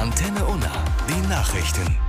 Antenne Unna, die Nachrichten.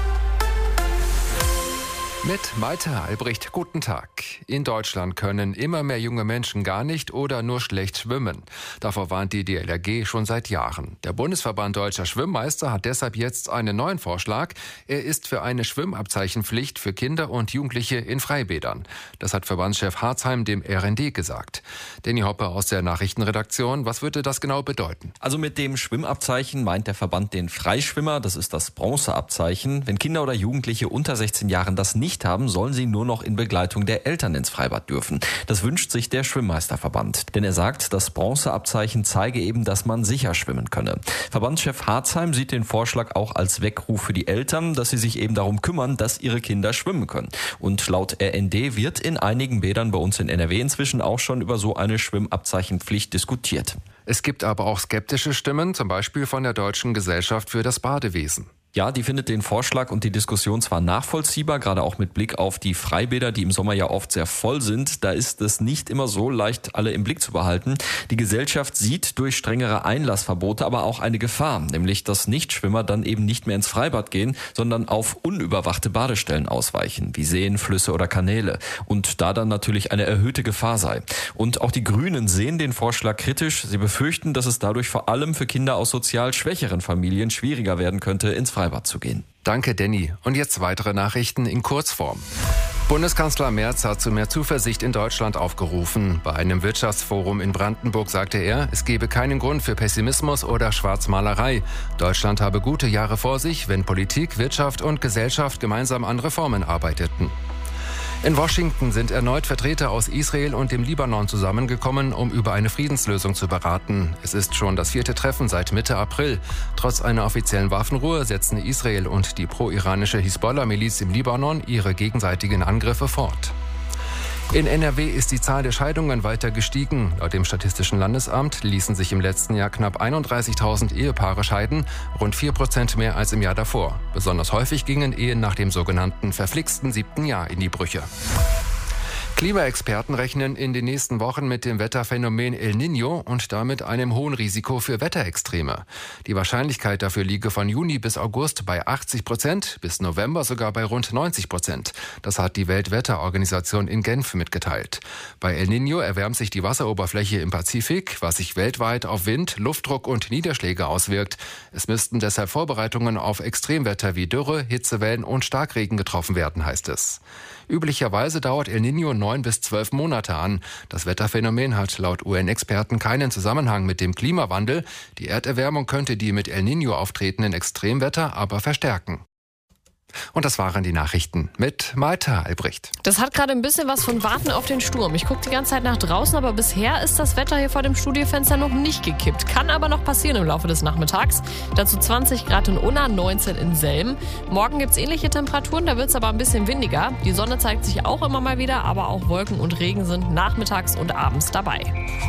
Mit Malte Albrecht, guten Tag. In Deutschland können immer mehr junge Menschen gar nicht oder nur schlecht schwimmen. Davor warnt die DLRG schon seit Jahren. Der Bundesverband Deutscher Schwimmmeister hat deshalb jetzt einen neuen Vorschlag. Er ist für eine Schwimmabzeichenpflicht für Kinder und Jugendliche in Freibädern. Das hat Verbandschef Harzheim dem RND gesagt. Danny Hoppe aus der Nachrichtenredaktion, was würde das genau bedeuten? Also mit dem Schwimmabzeichen meint der Verband den Freischwimmer, das ist das Bronzeabzeichen. Wenn Kinder oder Jugendliche unter 16 Jahren das nicht haben, sollen sie nur noch in Begleitung der Eltern ins Freibad dürfen. Das wünscht sich der Schwimmmeisterverband. Denn er sagt, das Bronzeabzeichen zeige eben, dass man sicher schwimmen könne. Verbandschef Harzheim sieht den Vorschlag auch als Weckruf für die Eltern, dass sie sich eben darum kümmern, dass ihre Kinder schwimmen können. Und laut RND wird in einigen Bädern bei uns in NRW inzwischen auch schon über so eine Schwimmabzeichenpflicht diskutiert. Es gibt aber auch skeptische Stimmen, zum Beispiel von der Deutschen Gesellschaft für das Badewesen. Ja, die findet den Vorschlag und die Diskussion zwar nachvollziehbar, gerade auch mit Blick auf die Freibäder, die im Sommer ja oft sehr voll sind. Da ist es nicht immer so leicht, alle im Blick zu behalten. Die Gesellschaft sieht durch strengere Einlassverbote aber auch eine Gefahr, nämlich dass Nichtschwimmer dann eben nicht mehr ins Freibad gehen, sondern auf unüberwachte Badestellen ausweichen, wie Seen, Flüsse oder Kanäle. Und da dann natürlich eine erhöhte Gefahr sei. Und auch die Grünen sehen den Vorschlag kritisch. Sie befürchten, dass es dadurch vor allem für Kinder aus sozial schwächeren Familien schwieriger werden könnte, ins Freibad zu gehen. Danke, Danny. Und jetzt weitere Nachrichten in Kurzform. Bundeskanzler Merz hat zu mehr Zuversicht in Deutschland aufgerufen. Bei einem Wirtschaftsforum in Brandenburg sagte er, es gebe keinen Grund für Pessimismus oder Schwarzmalerei. Deutschland habe gute Jahre vor sich, wenn Politik, Wirtschaft und Gesellschaft gemeinsam an Reformen arbeiteten. In Washington sind erneut Vertreter aus Israel und dem Libanon zusammengekommen, um über eine Friedenslösung zu beraten. Es ist schon das 4. Treffen seit Mitte April. Trotz einer offiziellen Waffenruhe setzen Israel und die pro-iranische Hisbollah-Miliz im Libanon ihre gegenseitigen Angriffe fort. In NRW ist die Zahl der Scheidungen weiter gestiegen. Laut dem Statistischen Landesamt ließen sich im letzten Jahr knapp 31.000 Ehepaare scheiden, rund 4% mehr als im Jahr davor. Besonders häufig gingen Ehen nach dem sogenannten verflixten 7. Jahr in die Brüche. Klimaexperten rechnen in den nächsten Wochen mit dem Wetterphänomen El Niño und damit einem hohen Risiko für Wetterextreme. Die Wahrscheinlichkeit dafür liege von Juni bis August bei 80%, bis November sogar bei rund 90%. Das hat die Weltwetterorganisation in Genf mitgeteilt. Bei El Niño erwärmt sich die Wasseroberfläche im Pazifik, was sich weltweit auf Wind, Luftdruck und Niederschläge auswirkt. Es müssten deshalb Vorbereitungen auf Extremwetter wie Dürre, Hitzewellen und Starkregen getroffen werden, heißt es. Üblicherweise dauert El Niño 9 bis 12 Monate an. Das Wetterphänomen hat laut UN-Experten keinen Zusammenhang mit dem Klimawandel. Die Erderwärmung könnte die mit El Niño auftretenden Extremwetter aber verstärken. Und das waren die Nachrichten mit Malte Albrecht. Das hat gerade ein bisschen was von Warten auf den Sturm. Ich gucke die ganze Zeit nach draußen, aber bisher ist das Wetter hier vor dem Studiofenster noch nicht gekippt. Kann aber noch passieren im Laufe des Nachmittags. Dazu 20 Grad in Unna, 19 in Selm. Morgen gibt es ähnliche Temperaturen, da wird es aber ein bisschen windiger. Die Sonne zeigt sich auch immer mal wieder, aber auch Wolken und Regen sind nachmittags und abends dabei.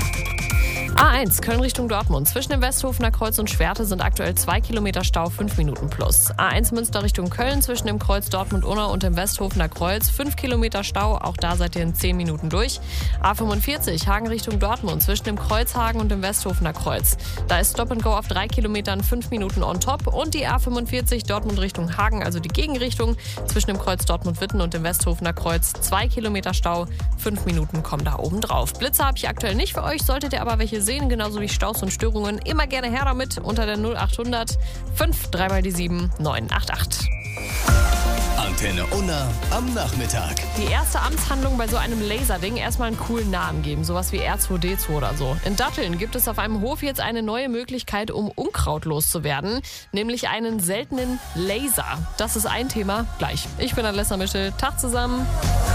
A1 Köln Richtung Dortmund. Zwischen dem Westhofener Kreuz und Schwerte sind aktuell 2 Kilometer Stau, 5 Minuten plus. A1 Münster Richtung Köln zwischen dem Kreuz Dortmund-Unna und dem Westhofener Kreuz 5 Kilometer Stau, auch da seid ihr in 10 Minuten durch. A45 Hagen Richtung Dortmund zwischen dem Kreuz Hagen und dem Westhofener Kreuz. Da ist Stop and Go auf 3 Kilometern, 5 Minuten on top. Und die A45 Dortmund Richtung Hagen, also die Gegenrichtung zwischen dem Kreuz Dortmund-Witten und dem Westhofener Kreuz 2 Kilometer Stau, 5 Minuten kommen da oben drauf. Blitze habe ich aktuell nicht für euch, solltet ihr aber welche sehen, genauso wie Staus und Störungen, immer gerne her damit unter der 0800 5 3 mal die 7 988. Antenne Unna am Nachmittag. Die erste Amtshandlung bei so einem Laserding, erstmal einen coolen Namen geben, sowas wie R2D2 oder so. In Datteln gibt es auf einem Hof jetzt eine neue Möglichkeit, um Unkraut loszuwerden, nämlich einen seltenen Laser. Das ist ein Thema gleich. Ich bin Alessa Mischel, Tag zusammen.